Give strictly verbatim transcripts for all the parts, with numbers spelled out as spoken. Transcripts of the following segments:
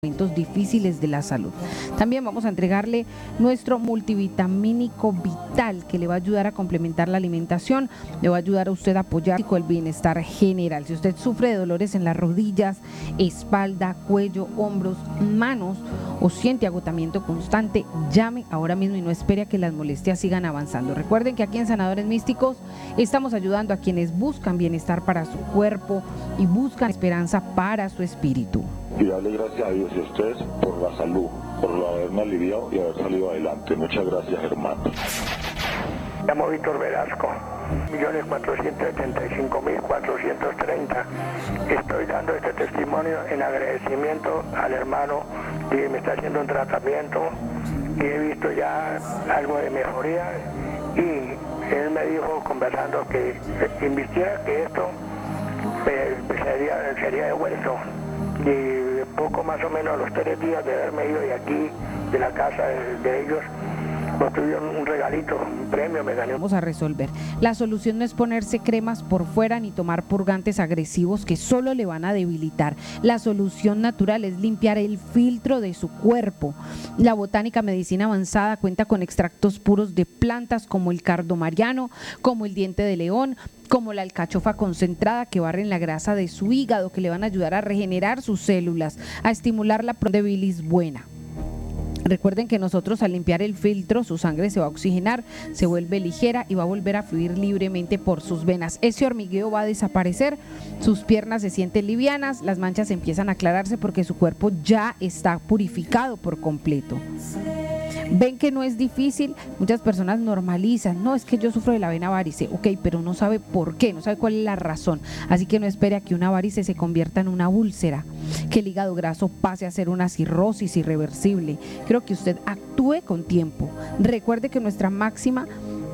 momentos difíciles de la salud. También vamos a entregarle nuestro multivitamínico vital que le va a ayudar a complementar la alimentación, le va a ayudar a usted a apoyar el bienestar general. Si usted sufre de dolores en las rodillas, espalda, cuello, hombros, manos o siente agotamiento constante, llame ahora mismo y no espere a que las molestias sigan avanzando. Recuerden que aquí en Sanadores Místicos estamos ayudando a quienes buscan bienestar para su cuerpo y buscan esperanza para su espíritu. Y darle gracias a Dios y a ustedes por la salud, por haberme aliviado y haber salido adelante. Muchas gracias, hermano. Me llamo Víctor Velasco, millones cuatrocientos setenta y cinco mil cuatrocientos treinta. Estoy dando este testimonio en agradecimiento al hermano que me está haciendo un tratamiento y he visto ya algo de mejoría, y él me dijo, conversando, que invirtiera, que esto eh, sería, sería de vuelto. Y poco más o menos a los tres días de haberme ido de aquí, de la casa de, de ellos, pues tuvieron un regalito, un premio me gané. Vamos a resolver. La solución no es ponerse cremas por fuera ni tomar purgantes agresivos que solo le van a debilitar. La solución natural es limpiar el filtro de su cuerpo. La Botánica Medicina Avanzada cuenta con extractos puros de plantas como el cardo mariano, como el diente de león, como la alcachofa concentrada, que barren la grasa de su hígado, que le van a ayudar a regenerar sus células, a estimular la producción de bilis buena. Recuerden que nosotros, al limpiar el filtro, su sangre se va a oxigenar, se vuelve ligera y va a volver a fluir libremente por sus venas. Ese hormigueo va a desaparecer, sus piernas se sienten livianas, las manchas empiezan a aclararse porque su cuerpo ya está purificado por completo. Ven que no es difícil, muchas personas normalizan, no, es que yo sufro de la vena varice, ok, pero no sabe por qué, no sabe cuál es la razón, así que no espere a que una varice se convierta en una úlcera, que el hígado graso pase a ser una cirrosis irreversible. Creo que usted actúe con tiempo. Recuerde que nuestra máxima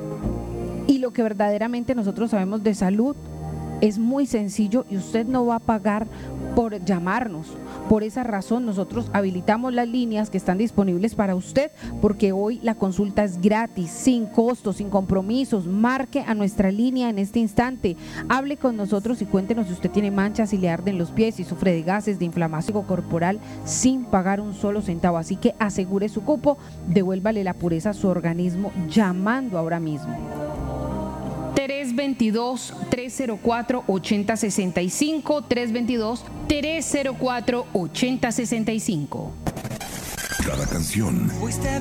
y lo que verdaderamente nosotros sabemos de salud es muy sencillo y usted no va a pagar por llamarnos. Por esa razón nosotros habilitamos las líneas que están disponibles para usted, porque hoy la consulta es gratis, sin costos, sin compromisos. Marque a nuestra línea en este instante, hable con nosotros y cuéntenos si usted tiene manchas, si le arden los pies, si sufre de gases, de inflamación corporal, sin pagar un solo centavo. Así que asegure su cupo, devuélvale la pureza a su organismo llamando ahora mismo. tres veintidós, tres cero cuatro, ochenta sesenta y cinco, tres veintidós, tres cero cuatro, ochenta sesenta y cinco. Cada canción